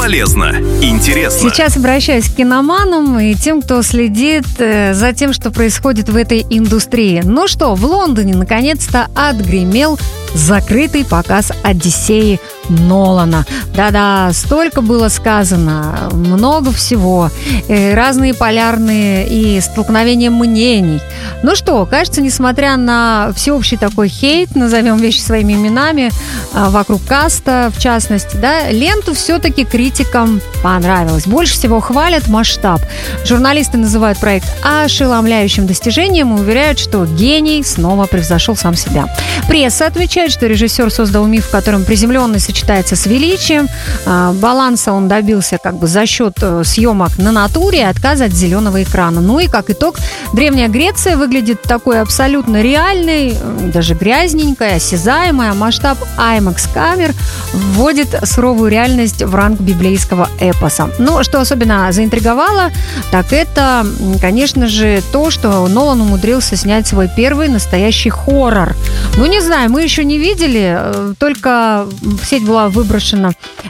полезно, интересно. Сейчас обращаюсь к киноманам и тем, кто следит за тем, что происходит в этой индустрии. Ну что, в Лондоне наконец-то отгремел закрытый показ «Одиссеи» Нолана. Да-да, столько было сказано, много всего, разные полярные и столкновения мнений. Ну что, кажется, несмотря на всеобщий такой хейт, назовем вещи своими именами, вокруг каста, в частности, да, ленту все-таки критикам понравилось. Больше всего хвалят масштаб. Журналисты называют проект ошеломляющим достижением и уверяют, что гений снова превзошел сам себя. Пресса отмечает, что режиссер создал миф, в котором приземленность сочетается с величием. Баланса он добился как бы за счет съемок на натуре и отказа от зеленого экрана. Ну и как итог, Древняя Греция выглядит такой абсолютно реальной, даже грязненькой, осязаемой, а масштаб IMAX-камер вводит суровую реальность в ранг библейского эпоса. Но что особенно заинтриговало, так это, конечно же, то, что Нолан умудрился снять свой первый настоящий хоррор. Ну, не знаю, мы еще не видели, только в сеть была выброшена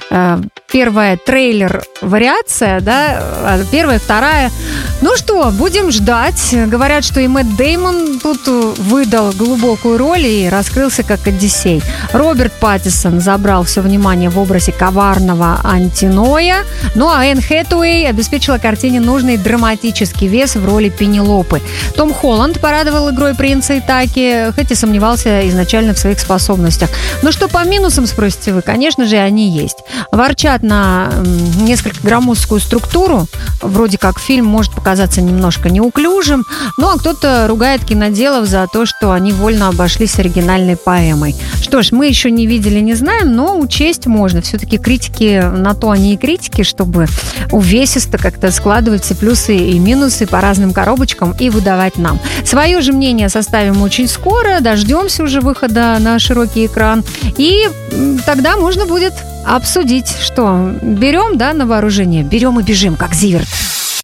первая трейлер-вариация, да, первая, вторая. Ну что, будем ждать. Говорят, что и Мэтт Дэймон тут выдал глубокую роль и раскрылся как Одиссей. Роберт Паттинсон забрал все внимание в образе коварного антиноя, ну а Энн Хэтэуэй обеспечила картине нужный драматический вес в роли Пенелопы. Том Холланд порадовал игрой принца Итаки, хоть и сомневался изначально в своих способностях. Но что по минусам, спросите вы, конечно же, они есть. Ворчат на несколько громоздкую структуру, вроде как фильм может показаться немножко неуклюжим, ну а кто-то ругает киноделов за то, что они вольно обошлись с оригинальной поэмой. Что ж, мы еще не видели, не знаем, но учесть можно. Все-таки критики на то они и критики, чтобы увесисто как-то складывать все плюсы и минусы по разным коробочкам и выдавать нам. Свое же мнение составим очень скоро, дождемся уже выхода на широкий экран, и тогда можно будет обсудить, что берем, да, на вооружение, берем и бежим, как Зиверт.